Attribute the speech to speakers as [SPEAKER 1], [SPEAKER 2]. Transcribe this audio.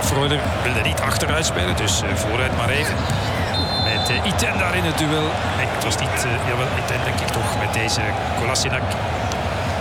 [SPEAKER 1] Freuler wilde niet achteruit spelen, dus vooruit maar even. Met Iten daar in het duel. Nee, het was niet... jawel, Iten denk ik toch met deze Kolasinac.